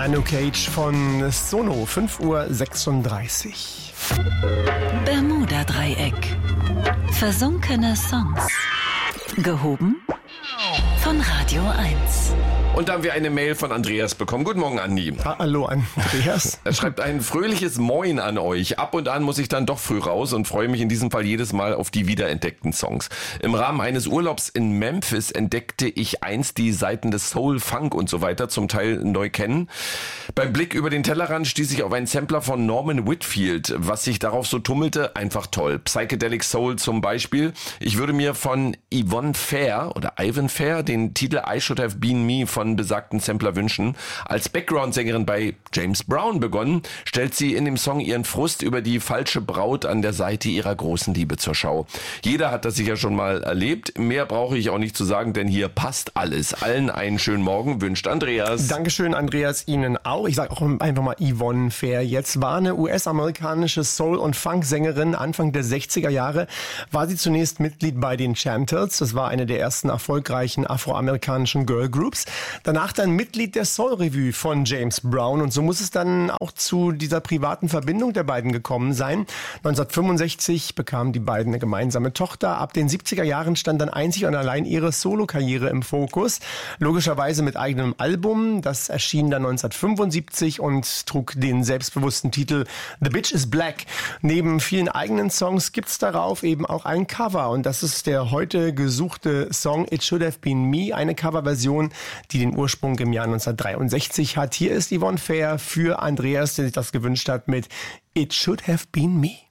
Manu Cage von Sono, 5:36 Uhr. Bermuda-Dreieck. Versunkene Songs. Gehoben von Radio 1. Und da haben wir eine Mail von Andreas bekommen. Guten Morgen, Andi. Hallo, Andreas. Er schreibt ein fröhliches Moin an euch. Ab und an muss ich dann doch früh raus und freue mich in diesem Fall jedes Mal auf die wiederentdeckten Songs. Im Rahmen eines Urlaubs in Memphis entdeckte ich einst die Seiten des Soul, Funk und so weiter zum Teil neu kennen. Beim Blick über den Tellerrand stieß ich auf einen Sampler von Norman Whitfield. Was sich darauf so tummelte, einfach toll. Psychedelic Soul zum Beispiel. Ich würde mir von Yvonne Fair oder Ivan Fair den Titel I Should Have Been Me von besagten Sampler wünschen. Als Background-Sängerin bei James Brown begonnen, stellt sie in dem Song ihren Frust über die falsche Braut an der Seite ihrer großen Liebe zur Schau. Jeder hat das sicher schon mal erlebt. Mehr brauche ich auch nicht zu sagen, denn hier passt alles. Allen einen schönen Morgen, wünscht Andreas. Dankeschön, Andreas, Ihnen auch. Ich sage auch einfach mal Yvonne Fair. Jetzt war eine US-amerikanische Soul- und Funk-Sängerin. Anfang der 60er Jahre war sie zunächst Mitglied bei den Chantels. Das war eine der ersten erfolgreichen afroamerikanischen Girl-Groups. Danach dann Mitglied der Soul-Revue von James Brown. Und so muss es dann auch zu dieser privaten Verbindung der beiden gekommen sein. 1965 bekamen die beiden eine gemeinsame Tochter. Ab den 70er Jahren stand dann einzig und allein ihre Solo-Karriere im Fokus. Logischerweise mit eigenem Album. Das erschien dann 1975 und trug den selbstbewussten Titel The Bitch is Black. Neben vielen eigenen Songs gibt's darauf eben auch ein Cover. Und das ist der heute gesuchte Song It Should Have Been Me. Eine Coverversion, die den Ursprung im Jahr 1963 hat. Hier ist Yvonne Fair für Andreas, der sich das gewünscht hat, mit It Should Have Been Me.